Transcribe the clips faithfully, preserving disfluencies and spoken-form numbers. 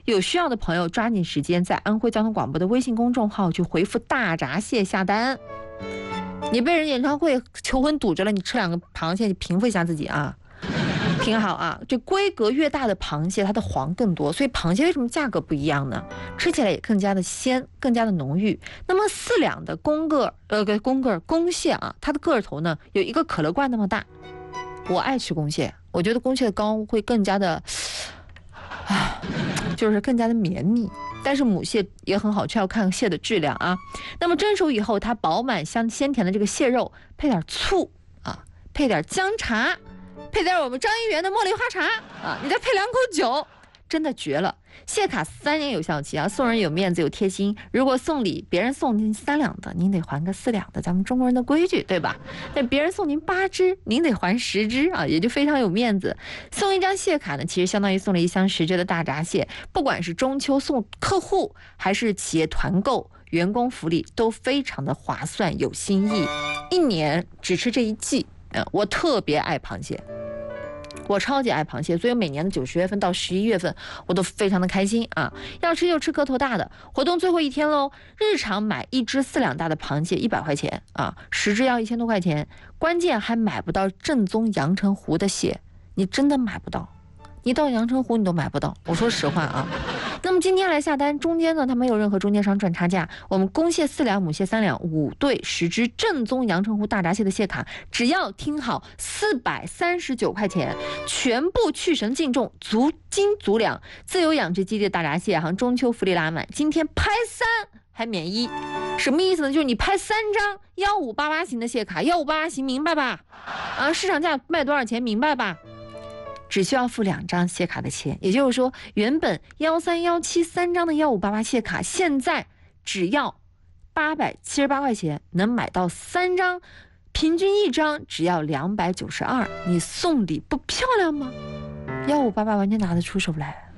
有需要的朋友抓紧时间在安徽交通广播的微信公众号去回复大闸蟹下单。你被人演唱会求婚堵着了，你吃两个螃蟹，你平复一下自己啊。挺好啊，这规格越大的螃蟹，它的黄更多，所以螃蟹为什么价格不一样呢？吃起来也更加的鲜，更加的浓郁。那么四两的公个呃公个公蟹啊，它的个头呢有一个可乐罐那么大。我爱吃公蟹，我觉得公蟹的膏会更加的，啊，就是更加的绵密。但是母蟹也很好吃，要看蟹的质量啊。那么蒸熟以后，它饱满香鲜甜的这个蟹肉，配点醋啊，配点姜茶。配点我们张一元的茉莉花茶啊，你再配两口酒，真的绝了！蟹卡三年有效期啊，送人有面子有贴心。如果送礼，别人送您三两的，您得还个四两的，咱们中国人的规矩，对吧？那别人送您八只，您得还十只啊，也就非常有面子。送一张蟹卡呢，其实相当于送了一箱十只的大闸蟹。不管是中秋送客户，还是企业团购、员工福利，都非常的划算有新意。一年只吃这一季。嗯，我特别爱螃蟹，我超级爱螃蟹，所以每年的九十月份到十一月份，我都非常的开心啊！要吃就吃个头大的，活动最后一天喽！日常买一只四两大的螃蟹一百块钱啊，十只要一千多块钱，关键还买不到正宗阳澄湖的蟹，你真的买不到，你到阳澄湖你都买不到，我说实话啊。那么今天来下单，中间呢它没有任何中间商赚差价，我们公蟹四两，母蟹三两，五对十只正宗阳澄湖大闸蟹的蟹卡，只要听好，四百三十九块钱，全部去绳净重，足斤足两，自由养殖基地的大闸蟹哈，中秋福利拉满，今天拍三还免一，什么意思呢？就是你拍三张幺五八八型的蟹卡，幺五八八型明白吧？啊，市场价卖多少钱明白吧？只需要付两张蟹卡的钱，也就是说，原本幺三幺七三张的幺五八八蟹卡，现在只要八百七十八块钱能买到三张，平均一张只要两百九十二，你送礼不漂亮吗？幺五八八完全拿得出手来，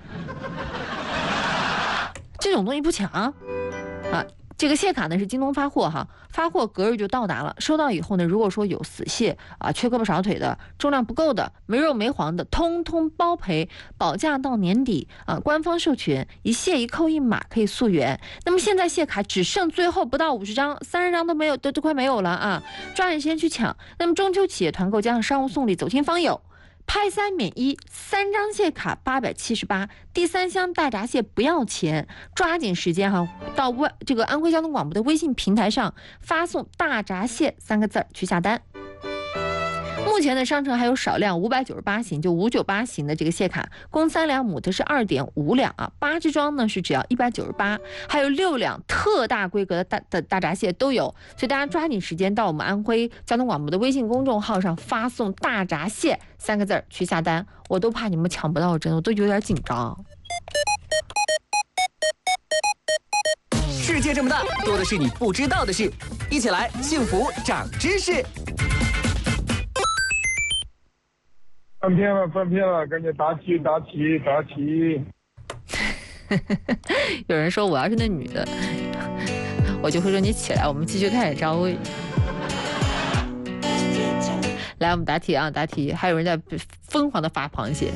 这种东西不抢啊！这个蟹卡呢是京东发货哈，发货隔日就到达了。收到以后呢，如果说有死蟹啊、缺胳膊少腿的、重量不够的、没肉没黄的，通通包赔，保价到年底啊。官方授权，一蟹一扣一码可以溯源。那么现在蟹卡只剩最后不到五十张，三十张都没有，都都快没有了啊！抓紧时间去抢。那么中秋企业团购加上商务送礼，走亲访友。拍三免一，三张蟹卡八百七十八，第三箱大闸蟹不要钱，抓紧时间哈，到微这个安徽交通广播的微信平台上发送“大闸蟹”三个字去下单。目前的商城还有少量五百九十八型，就五九八型的这个蟹卡，公三两，母的是二点五两啊，八只装呢是只要一百九十八，还有六两特大规格的大的大闸蟹都有，所以大家抓紧时间到我们安徽交通广播的微信公众号上发送“大闸蟹”三个字去下单，我都怕你们抢不到，真的我都有点紧张。 世界这么大，多的是你不知道的事，一起来幸福长知识。 翻篇了，翻篇了，赶紧答题，答题，答题。 有人说我要是那女的，我就会说你起来，我们继续开始招位。来，我们答题啊，答题，还有人在疯狂的发螃蟹。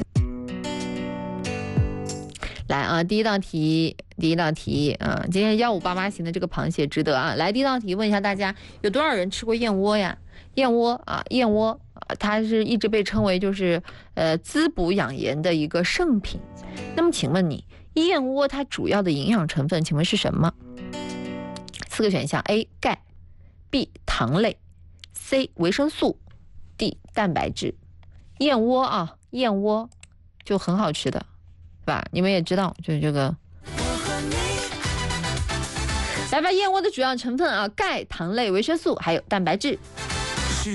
来啊，第一道题，第一道题啊，今天幺五八八型的这个螃蟹值得啊。来，第一道题问一下大家，有多少人吃过燕窝呀？燕窝啊，燕窝啊，它是一直被称为就是呃滋补养颜的一个圣品。那么请问你，燕窝它主要的营养成分，请问是什么？四个选项 ：A. 钙 ，B. 糖类 ，C. 维生素 ，D. 蛋白质。燕窝啊，燕窝就很好吃的，对吧？你们也知道，就是这个。来吧，燕窝的主要成分啊，钙、糖类、维生素还有蛋白质。